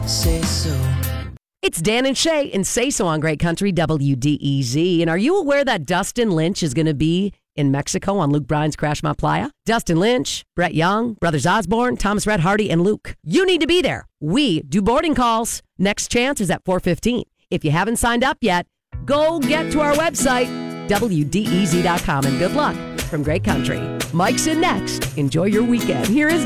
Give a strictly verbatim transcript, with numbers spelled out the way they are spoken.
Say so. It's Dan and Shay and Say So on Great Country W D E Z. And are you aware that Dustin Lynch is going to be in Mexico on Luke Bryan's Crash My Playa? Dustin Lynch, Brett Young, Brothers Osborne, Thomas Red Hardy, and Luke. You need to be there. We do boarding calls. Next chance is at four fifteen. If you haven't signed up yet, go get to our website, W D E Z dot com, and good luck from Great Country. Mike's in next. Enjoy your weekend. Here is